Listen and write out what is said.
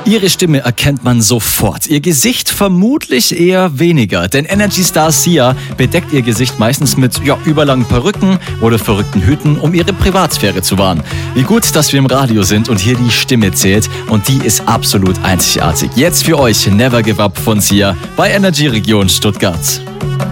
Ihre Stimme erkennt man sofort, ihr Gesicht vermutlich eher weniger, denn Energy Star Sia bedeckt ihr Gesicht meistens mit überlangen Perücken oder verrückten Hüten, um ihre Privatsphäre zu wahren. Wie gut, dass wir im Radio sind und hier die Stimme zählt und die ist absolut einzigartig. Jetzt für euch Never Give Up von Sia bei Energy Region Stuttgart.